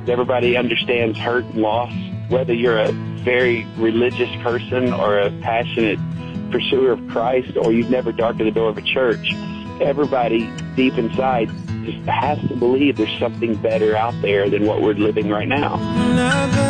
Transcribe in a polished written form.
Everybody understands hurt and loss, whether you're a very religious person or a passionate pursuer of Christ, or you've never darkened the door of a church. Everybody deep inside just has to believe there's something better out there than what we're living right now.